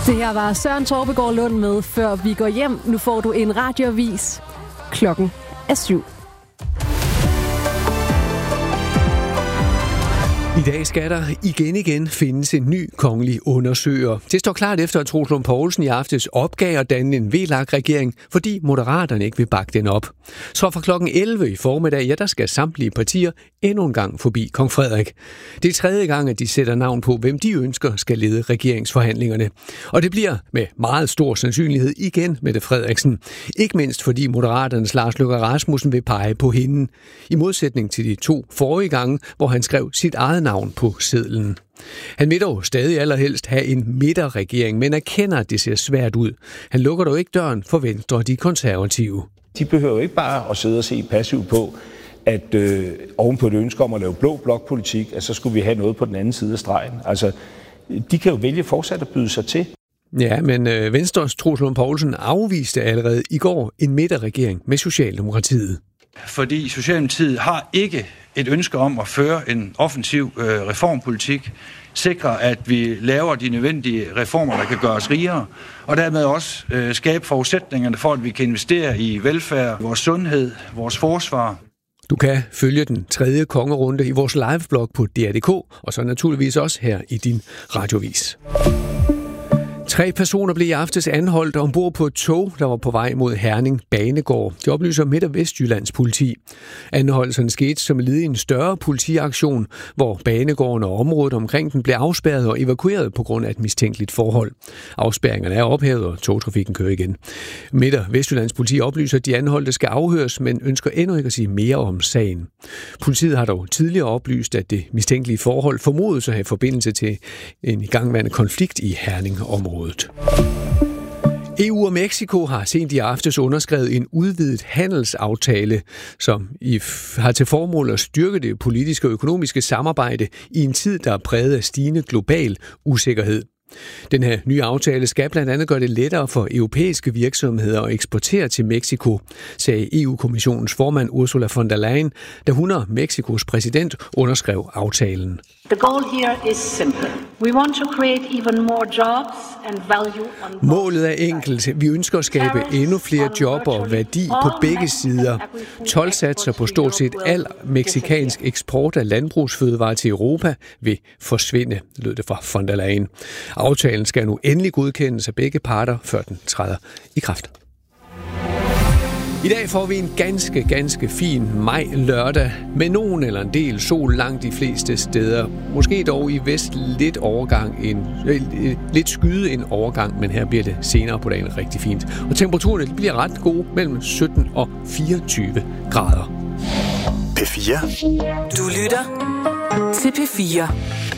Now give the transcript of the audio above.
Det her var Søren Torpegaard Lund med Før vi går hjem. Nu får du en radioavis. Klokken er 7. I dag skal der igen findes en ny kongelig undersøger. Det står klart efter, at Troels Lund Poulsen i aftes opgav at danne en VLAK-regering, fordi Moderaterne ikke vil bakke den op. Så fra klokken 11 i formiddag, der skal samtlige partier endnu en gang forbi kong Frederik. Det er tredje gang, at de sætter navn på, hvem de ønsker skal lede regeringsforhandlingerne. Og det bliver med meget stor sandsynlighed igen Mette Frederiksen. Ikke mindst fordi Moderaternes Lars Løkke Rasmussen vil pege på hende. I modsætning til de 2 forrige gange, hvor han skrev sit eget navn på sedlen. Han vil dog stadig allerhelst have en midterregering, men erkender, at det ser svært ud. Han lukker dog ikke døren for Venstre og de konservative. De behøver ikke bare at sidde og se passivt på, at oven på et ønske om at lave blå blokpolitik, at så skulle vi have noget på den anden side af stregen. Altså, de kan jo vælge fortsat at byde sig til. Ja, men Venstres Troels Lund Poulsen afviste allerede i går en midterregering med Socialdemokratiet. Fordi Socialdemokratiet har ikke et ønske om at føre en offensiv reformpolitik, sikre, at vi laver de nødvendige reformer, der kan gøre os rigere, og dermed også skabe forudsætningerne for, at vi kan investere i velfærd, vores sundhed, vores forsvar. Du kan følge den 3. kongerunde i vores liveblog på DR.dk, og så naturligvis også her i din radiovis. 3 personer blev i aftes anholdt ombord på et tog, der var på vej mod Herning Banegård. Det oplyser Midt- og Vestjyllands politi. Anholdelserne skete som led i en større politiaktion, hvor banegården og området omkring den blev afspærret og evakueret på grund af et mistænkeligt forhold. Afspærringerne er ophævet, og togtrafikken kører igen. Midt- og Vestjyllands politi oplyser, at de anholdte skal afhøres, men ønsker endnu ikke at sige mere om sagen. Politiet har dog tidligere oplyst, at det mistænkelige forhold formodes at have forbindelse til en igangværende konflikt i Herning-området. EU og Mexico har sent i aftes underskrevet en udvidet handelsaftale, som har til formål at styrke det politiske og økonomiske samarbejde i en tid, der er præget af stigende global usikkerhed. Den her nye aftale skal blandt andet gøre det lettere for europæiske virksomheder at eksportere til Mexico, sagde EU-kommissionens formand Ursula von der Leyen, da hun og Mexikos præsident underskrev aftalen. The goal here is simple. We want to create even more jobs and value on both. Målet er enkelt. Vi ønsker at skabe endnu flere job og værdi på begge sider. Toldsatser på stort set al mexicansk eksport af landbrugsfødevarer til Europa vil forsvinde, lød det fra von der Leyen. Aftalen skal nu endelig godkendes af begge parter, før den træder i kraft. I dag får vi en ganske fin maj-lørdag med nogen eller en del sol langt de fleste steder. Måske dog i vest lidt skyde en overgang, men her bliver det senere på dagen rigtig fint. Og temperaturen bliver ret gode mellem 17 og 24 grader. P4. Du lytter til P4.